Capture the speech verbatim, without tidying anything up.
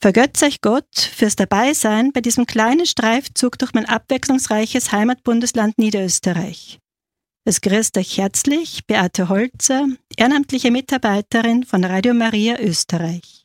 Vergötze euch Gott fürs Dabeisein bei diesem kleinen Streifzug durch mein abwechslungsreiches Heimatbundesland Niederösterreich. Es grüßt euch herzlich Beate Holzer, ehrenamtliche Mitarbeiterin von Radio Maria Österreich.